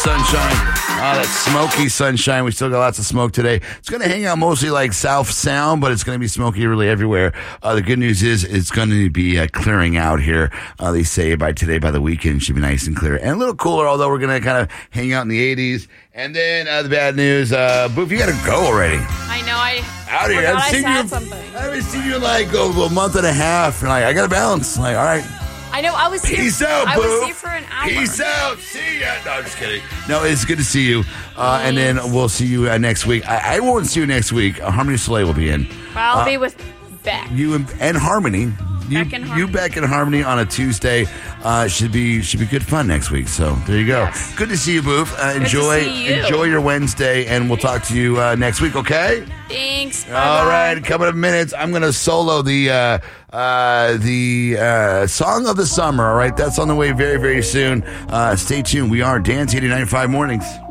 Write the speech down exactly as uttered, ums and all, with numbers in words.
sunshine. Ah, that smoky sunshine. We still got lots of smoke today. It's going to hang out mostly like South Sound, but it's going to be smoky really everywhere. Uh, the good news is it's going to be uh, clearing out here. Uh, they say by today, by the weekend, it should be nice and clear and a little cooler, although we're going to kind of hang out in the eighties. And then uh, the bad news, uh, Boof, you got to go already. I know. I out here. I haven't, I seen said you, something. I haven't seen you in like oh, a month and a half. And like, I got to balance. Like, all right. I know. I was Peace here. out, I Boof. was here for an hour. Peace out. See ya. No, I'm just kidding. No, it's good to see you. Uh, and then we'll see you uh, next week. I, I won't see you next week. Uh, Harmony Soleil will be in. I'll uh, be with Beck. You and, and Harmony. You, Beck and Harmony. you, Beck, and Harmony on a Tuesday uh, should be should be good fun next week. So there you go. Yes. Good to see you, Boof. Uh, enjoy to see you. enjoy your Wednesday, and we'll talk to you uh, next week. Okay. Thanks. Bye-bye. All right, a couple of minutes. I'm going to solo the uh, uh, the uh, song of the summer. All right, that's on the way very very soon. Uh, stay tuned. We are Dance eighty-nine point five Mornings.